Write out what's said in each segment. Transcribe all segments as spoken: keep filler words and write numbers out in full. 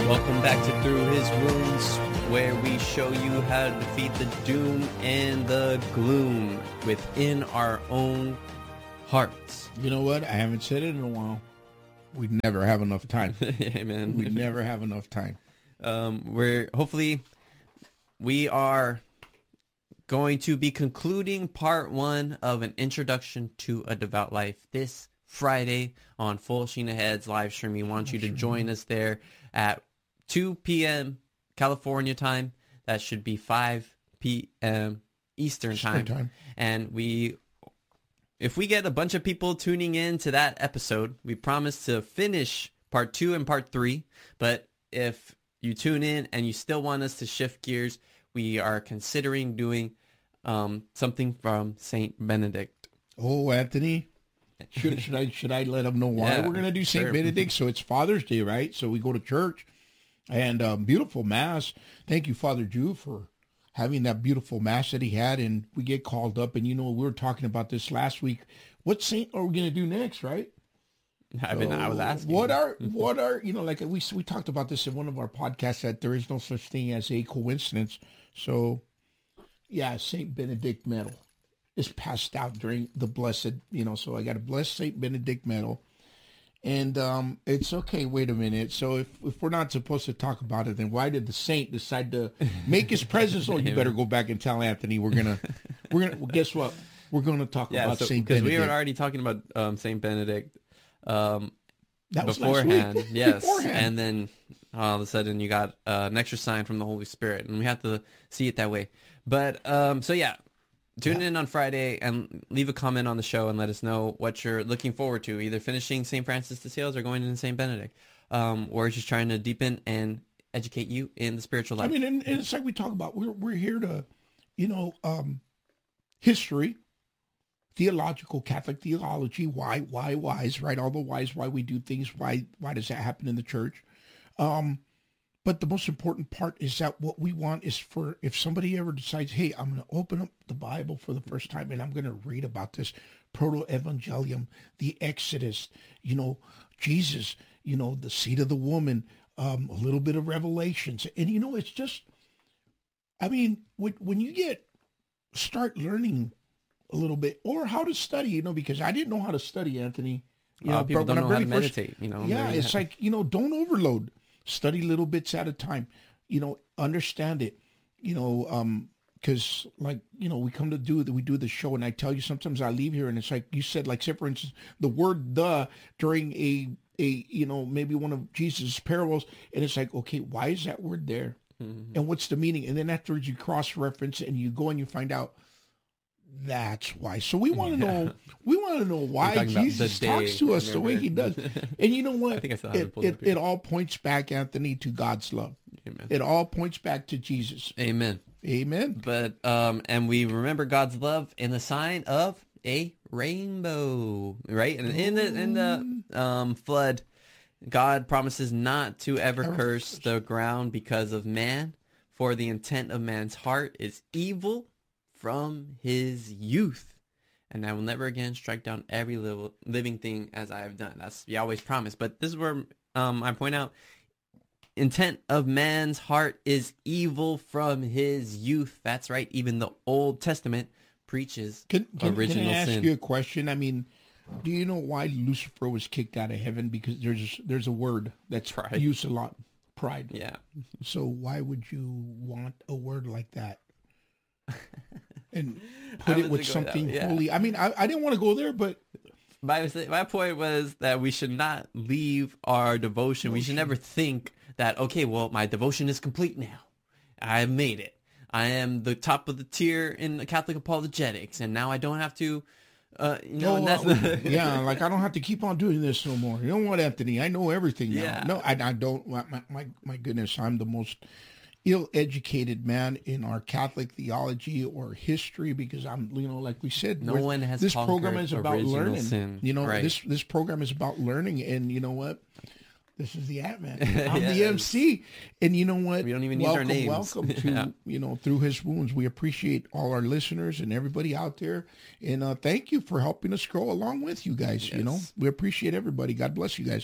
Welcome back to Through His Wounds, where we show you how to defeat the doom and the gloom within our own hearts. You know what? I haven't said it in a while. We never have enough time. Amen. We never have enough time. Um, we're hopefully we are going to be concluding part one of an introduction to a devout life this Friday on Full Sheen Ahead's live stream. We want you to join us there at two p.m. California time. That should be five p.m. Eastern time. Eastern time. And we, if we get a bunch of people tuning in to that episode, we promise to finish part two and part three. But if you tune in and you still want us to shift gears, we are considering doing um, something from Saint Benedict. Oh, Anthony. Should, should I should I let them know why Yeah, we're going to do Saint sure. Benedict? So it's Father's Day, right? So we go to church and um, beautiful Mass. Thank you, Father Drew, for having that beautiful Mass that he had. And we get called up. And, you know, we were talking about this last week. What saint are we going to do next, right? I mean, So I was asking. What are, what are, you know, like we, we talked about this in one of our podcasts that there is no such thing as a coincidence. So, yeah, Saint Benedict medal is passed out during the blessed, you know, so I got a blessed Saint Benedict medal. And um, it's okay, wait a minute. So if, if we're not supposed to talk about it, then why did the saint decide to make his presence? Oh, you better go back and tell Anthony we're going to, we're going to, well, guess what? We're going to talk Yeah, about so, Saint because Benedict. we were already talking about um, Saint Benedict um, That was last beforehand. week. Yes, Beforehand. and then all of a sudden you got uh, an extra sign from the Holy Spirit, and we have to see it that way. But um, so yeah, tune Yeah. in on Friday and leave a comment on the show and let us know what you're looking forward to, either finishing Saint Francis de Sales or going into Saint Benedict, um, or just trying to deepen and educate you in the spiritual life. I mean, and, and it's like we talk about, we're, we're here to, you know, um, history, theological, Catholic theology, why, why, whys, right? All the whys, why we do things, why, why does that happen in the church? Um, but the most important part is that what we want is for, if somebody ever decides, hey, I'm going to open up the Bible for the first time and I'm going to read about this proto-evangelium, the Exodus, you know, Jesus, you know, the seed of the woman, um, a little bit of Revelations. And, you know, it's just, I mean, when, when you get, start learning a little bit, or how to study, you know, because I didn't know how to study, Anthony. You A lot know, of people but don't when know I how to really first- meditate. You know, yeah, They- it's like, you know, don't overload. Study little bits at a time. You know, understand it. You know, um, because like, you know, we come to do we do the show, and I tell you sometimes I leave here and it's like you said, like say for instance, the word "the" during a a you know maybe one of Jesus' parables, and it's like, okay, why is that word there, Mhm. and what's the meaning? And then afterwards you cross reference and you go and you find out. That's why. So we want to know. We want to know why talking about Jesus the talks day, to us the way he remember? does. And you know what? I think I still have it it, pulled it, up here. it all points back, Anthony, to God's love. Amen. It all points back to Jesus. Amen. Amen. But um, and we remember God's love in the sign of a rainbow, right? And in the in the um, flood, God promises not to ever Ever curse the ground because of man, for the intent of man's heart is evil from his youth, and I will never again strike down every little living thing as I have done. That's Yahweh's promise. But this is where um, I point out. Intent of man's heart is evil from his youth. That's right. Even the Old Testament preaches Can, can, original can I ask sin. you a question? I mean, do you know why Lucifer was kicked out of heaven? Because there's there's a word that's Pride. used a lot. Pride. Yeah. So why would you want a word like that? And I put it wasn't with going something that- yeah. holy. I mean, I, I didn't want to go there, but My my point was that we should not leave our devotion. We should never think that, okay, well, my devotion is complete now. I made it. I am the top of the tier in the Catholic apologetics, and now I don't have to, uh, you know, No, and that's uh, the, yeah, like I don't have to keep on doing this no more. You know what, Anthony? I know everything now. Yeah. No, I, I don't. My, my my goodness, I'm the most ill-educated man in our Catholic theology or history because I'm, you know, like we said, No we're- one has this program conquered is about original learning. sin. You know, Right. this this program is about learning, and you know what? This is the Ant-Man. I'm the Yes. M C. And you know what? We don't even use our welcome, names. Welcome to, Yeah. you know, Through His Wounds. We appreciate all our listeners and everybody out there. And uh, thank you for helping us grow along with you guys. You know, Yes. we appreciate everybody. God bless you guys.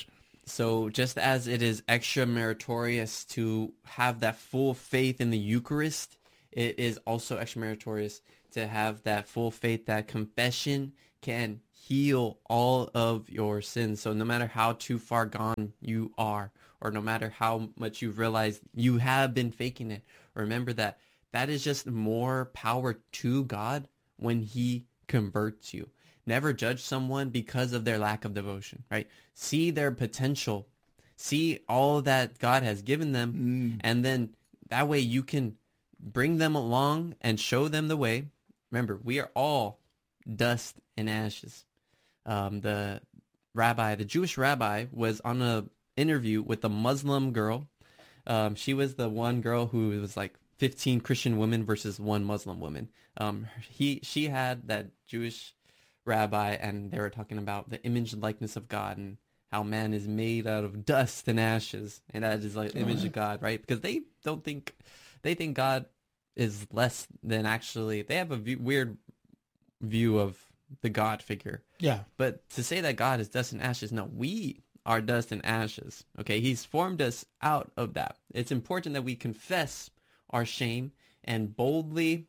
So just as it is extra meritorious to have that full faith in the Eucharist, it is also extra meritorious to have that full faith that confession can heal all of your sins. So no matter how too far gone you are, or no matter how much you've realized you have been faking it, remember that that is just more power to God when he converts you. Never judge someone because of their lack of devotion, right? See their potential. See all that God has given them. Mm. And then that way you can bring them along and show them the way. Remember, we are all dust and ashes. Um, the rabbi, the Jewish rabbi, was on a interview with a Muslim girl. Um, she was the one girl who was like fifteen Christian women versus one Muslim woman. Um, he, she had that Jewish rabbi, and they were talking about the image and likeness of God and how man is made out of dust and ashes, and that is like image of God, right? Because they don't think, they think God is less than actually, they have a view, weird view of the God figure. Yeah. But to say that God is dust and ashes, no, we are dust and ashes, okay? He's formed us out of that. It's important that we confess our shame and boldly,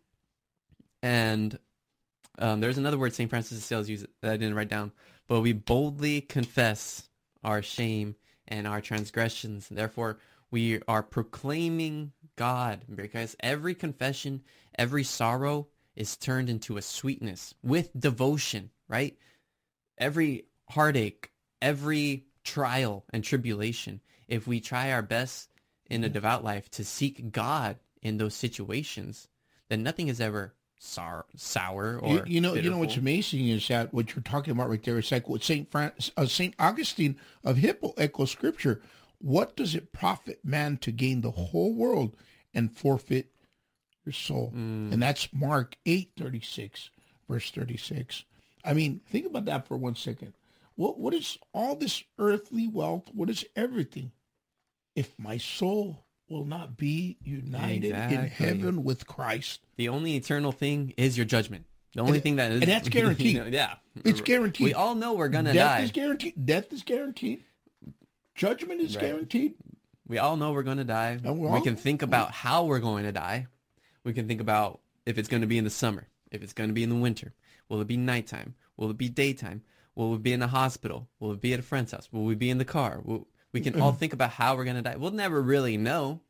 and um, there's another word Saint Francis of Sales uses that I didn't write down, but we boldly confess our shame and our transgressions. Therefore, we are proclaiming God, because every confession, every sorrow is turned into a sweetness with devotion, right? Every heartache, every trial and tribulation, if we try our best in a devout life to seek God in those situations, then nothing is ever sour, sour or you, you know, bitterful. you know what's amazing is that what you're talking about right there is like what Saint Francis, uh, Saint Augustine of Hippo echoes Scripture. What does it profit man to gain the whole world and forfeit your soul? Mm. And that's Mark eight thirty six, verse thirty six. I mean, think about that for one second. What what is all this earthly wealth? What is everything if my soul will not be united Exactly. in heaven with Christ? The only eternal thing is your judgment. The only And- thing that is, and that's guaranteed. you know, yeah, It's guaranteed. We all know we're gonna Death die. is guaranteed. Death is guaranteed. Judgment is Right. guaranteed. We all know we're gonna die. And we We all- can think about how we're going to die. We can think about if it's going to be in the summer, if it's going to be in the winter. Will it be nighttime? Will it be daytime? Will we be in the hospital? Will it be at a friend's house? Will we be in the car? Will, we can all think about how we're going to die. We'll never really know.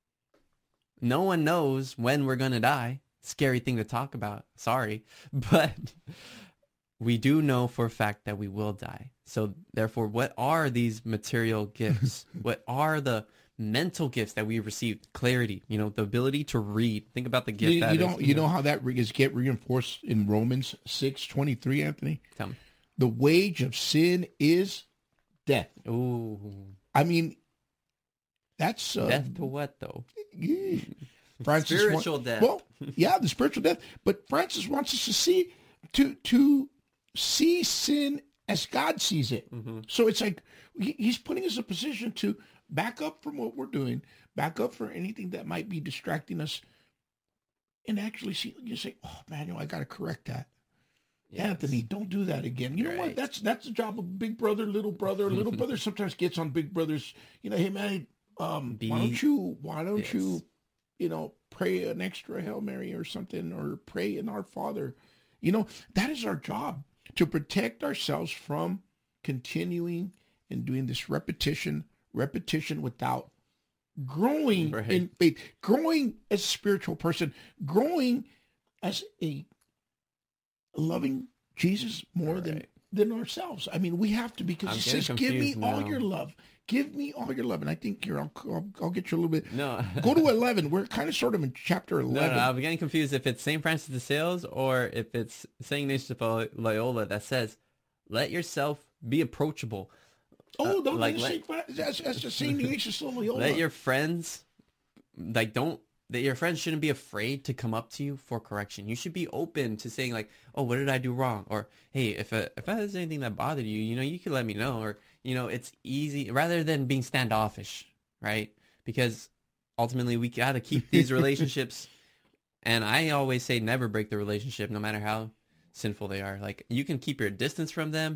No one knows when we're going to die. Scary thing to talk about. Sorry. But we do know for a fact that we will die. So therefore, what are these material gifts? What are the mental gifts that we received? Clarity, you know, the ability to read. Think about the gift You, that you is, know, you know how that re- is get reinforced in Romans six twenty three, Anthony. Tell me. The wage of sin is death. Ooh. I mean, that's uh, Death to what, though? yeah. Francis Spiritual want- death. Well, yeah, the spiritual death. But Francis wants us to see to to see sin as God sees it. Mm-hmm. So it's like he- he's putting us in a position to back up from what we're doing, back up for anything that might be distracting us, and actually see. You say, "Oh, Manuel, I got to correct that." Yes. Anthony, don't do that again. You know what? Right. That's that's the job of big brother, little brother. Little brother sometimes gets on big brothers. You know, hey man, um, Be- why don't you why don't Yes. you, you know, pray an extra Hail Mary or something, or pray in Our Father. You know, that is our job, to protect ourselves from continuing and doing this repetition, repetition without growing Right. in faith, growing as a spiritual person, growing as a loving Jesus more than Right. than ourselves. I mean, we have to, because I'm it getting says, "Give me confused all now. your love. Give me all your love." And I think here, I'll, I'll, I'll get you a little bit. No. Go to eleven. We're kind of sort of in chapter No, eleven. no, I'm getting confused if it's Saint Francis de Sales or if it's Saint Ignatius of Loyola that says, let yourself be approachable. oh, uh, don't like, like, let- that's, that's the Saint Ignatius of Loyola. Let your friends, like, don't, that your friends shouldn't be afraid to come up to you for correction. You should be open to saying, like, oh, what did I do wrong? Or, hey, if I, if there's anything that bothered you, you know, you can let me know. Or, you know, it's easy, rather than being standoffish, right? Because ultimately we got to keep these relationships. And I always say never break the relationship, no matter how sinful they are. Like, you can keep your distance from them,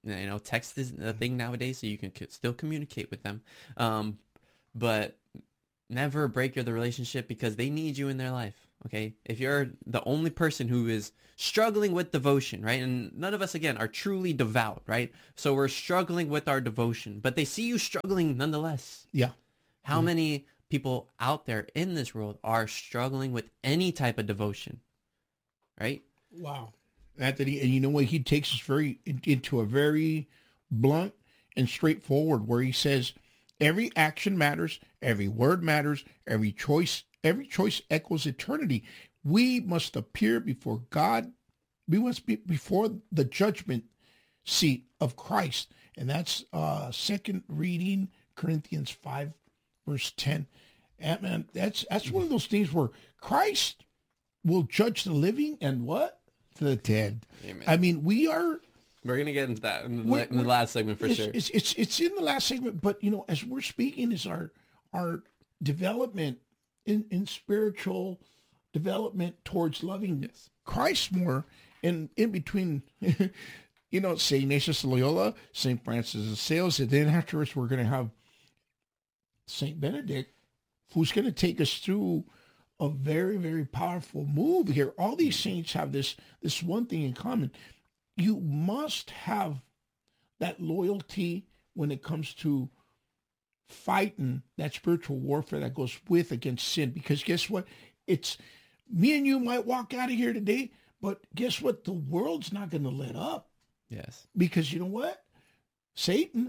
You know, text is a thing nowadays, so you can c- still communicate with them. Um, but never break the relationship because they need you in their life. Okay, if you're the only person who is struggling with devotion, right? And none of us, again, are truly devout, right? So we're struggling with our devotion, but they see you struggling nonetheless. Yeah. How Yeah. many people out there in this world are struggling with any type of devotion, right? Wow. Anthony, and you know what? He takes us very in- into a very blunt and straightforward where he says, every action matters, every word matters, every choice, every choice echoes eternity. We must appear before God. We must be before the judgment seat of Christ. And that's uh second reading, Corinthians five, verse ten. And man, that's that's one of those things where Christ will judge the living and what? The dead. Amen. I mean, we are We're going to get into that in the, We're- in the we're- last segment for it's, sure. It's, it's it's in the last segment, but you know, as we're speaking, is our our development in, in spiritual development towards loving Yes. Christ more, and in between, you know, Saint Ignatius of Loyola, Saint Francis of Sales, and then afterwards we're going to have Saint Benedict, who's going to take us through a very, very powerful move here. All these saints have this this one thing in common. You must have that loyalty when it comes to fighting that spiritual warfare that goes with against sin. Because guess what? It's me and you might walk out of here today, but guess what? The world's not going to let up. Yes. Because you know what? Satan,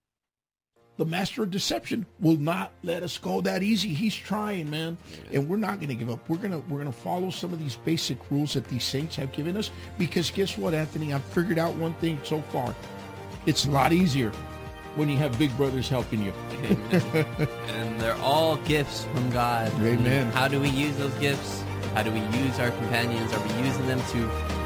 the master of deception, will not let us go that easy. He's trying, man. And we're not going to give up. We're going to we're going to follow some of these basic rules that these saints have given us, because guess what, Anthony? I've figured out one thing so far. It's a lot easier when you have big brothers helping you. Amen. And they're all gifts from God. Amen. And how do we use those gifts? How do we use our companions? Are we using them to